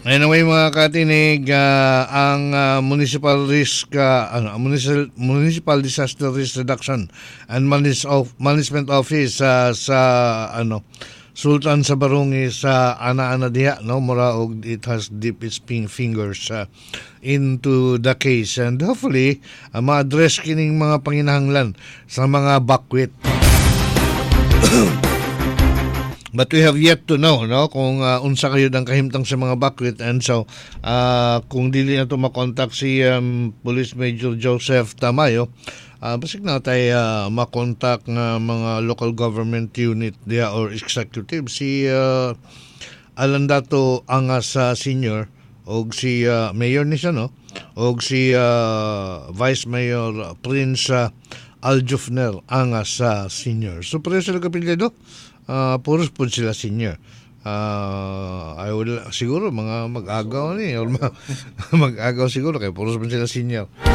Anyway mga katinig, ang Municipal Disaster Risk Reduction and Management Office sa Sultan sa Barungi sa ana-ana diha, no, mura og it has deep its fingers into the case, and hopefully ma-address kining mga panginahanglan sa mga bakwit. But we have yet to know, no, kung unsa kayo ang kahimtang sa mga bakwit, and so kung dili na to makontak si Police Major Joseph Tamayo, basig na tayo makontak ng mga local government unit dia or executive, si Alandato Angas Senior og si Mayor ni siya, no, og si Vice Mayor Prince Aljufner Angas Senior. So pareho sila kapilya, puros po sila senior. I will siguro mga mag-agaw ni or mag-agaw siguro kay puros po sila senior.